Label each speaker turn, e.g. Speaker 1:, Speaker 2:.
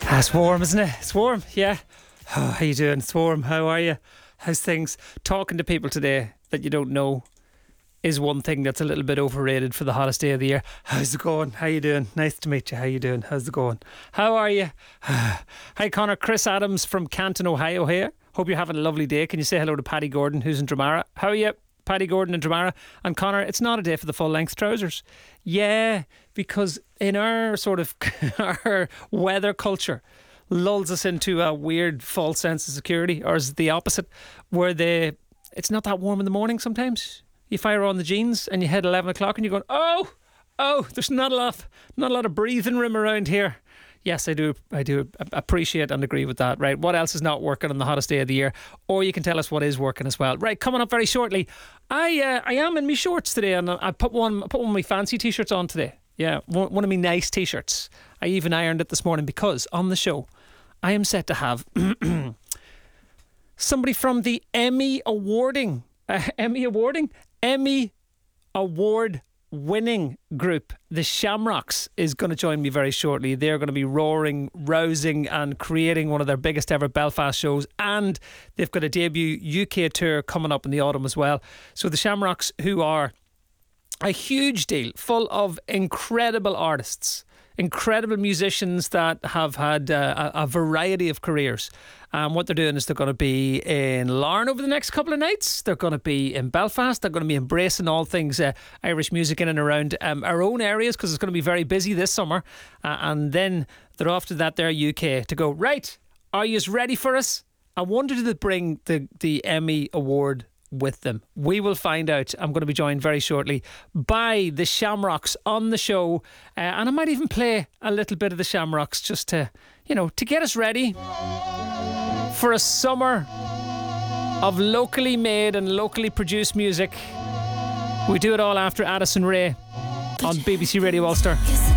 Speaker 1: It's warm, isn't it? It's warm, yeah. Oh, how you doing? It's warm. How are you? How's things? Talking to people today that you don't know is one thing that's a little bit overrated for the hottest day of the year. How's it going? How you doing? Nice to meet you. How you doing? How's it going? How are you? Hi Connor, Chris Adams from Canton, Ohio here. Hope you're having a lovely day. Can you say hello to Paddy Gordon, who's in Dramara? How are you? Paddy Gordon in Dramara. And Connor, it's not a day for the full length trousers. Yeah, because in our sort of our weather culture lulls us into a weird false sense of security, or is it the opposite, where it's not that warm in the morning sometimes. You fire on the jeans and you hit 11 o'clock and you're going, oh, there's not a lot of breathing room around here. Yes, I do appreciate and agree with that. Right, what else is not working on the hottest day of the year? Or you can tell us what is working as well. Right, coming up very shortly. I am in my shorts today, and I put one of my fancy t-shirts on today. Yeah, one of my nice t-shirts. I even ironed it this morning because on the show I am set to have somebody from the Emmy Award winning group, the Shamrocks, is going to join me very shortly. They're going to be roaring, rousing and creating one of their biggest ever Belfast shows, and they've got a debut UK tour coming up in the autumn as well. So the Shamrocks, who are a huge deal, full of incredible artists, incredible musicians that have had a variety of careers. What they're doing is they're going to be in Larne over the next couple of nights. They're going to be in Belfast. They're going to be embracing all things Irish music in and around our own areas, because it's going to be very busy this summer. And then they're off to that there UK to go, right, are you ready for us? I wonder, do they bring the Emmy Award with them? We will find out. I'm going to be joined very shortly by the Shamrocks on the show, and I might even play a little bit of the Shamrocks just to get us ready for a summer of locally made and locally produced music. We do it all after Addison Rae on BBC Radio Ulster.